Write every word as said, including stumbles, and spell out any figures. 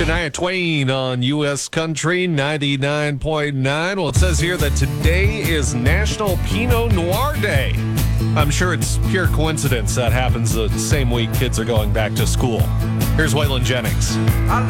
Shania Twain on U S Country ninety-nine point nine. Well, it says here that today is National Pinot Noir Day. I'm sure it's pure coincidence that happens the same week kids are going back to school. Here's Waylon Jennings. I